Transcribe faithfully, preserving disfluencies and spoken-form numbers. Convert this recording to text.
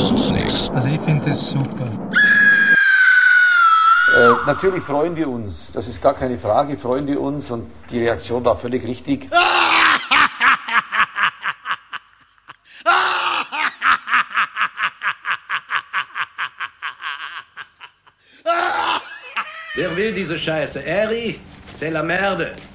kostet uns nichts. Also ich finde das super. Äh, natürlich freuen wir uns, das ist gar keine Frage, freuen wir uns und die Reaktion war völlig richtig. Wer will diese Scheiße? Eri, c'est la merde.